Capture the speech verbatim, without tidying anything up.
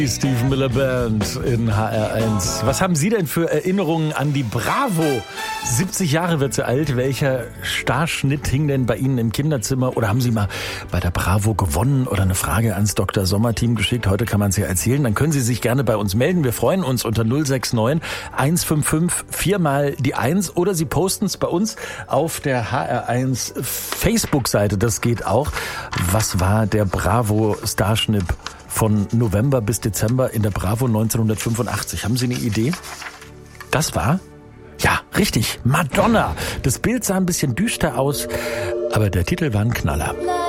Die Steve Miller Band in H R eins. Was haben Sie denn für Erinnerungen an die Bravo? siebzig Jahre wird sie alt. Welcher Starschnitt hing denn bei Ihnen im Kinderzimmer? Oder haben Sie mal bei der Bravo gewonnen oder eine Frage ans Doktor Sommer-Team geschickt? Heute kann man es ja erzählen. Dann können Sie sich gerne bei uns melden. Wir freuen uns unter null sechs neun eins fünf fünf vier mal die eins. Oder Sie posten es bei uns auf der H R eins Facebook-Seite. Das geht auch. Was war der Bravo-Starschnitt von November bis Dezember in der Bravo neunzehnhundertfünfundachtzig? Haben Sie eine Idee? Das war, ja, richtig, Madonna. Das Bild sah ein bisschen düster aus, aber der Titel war ein Knaller.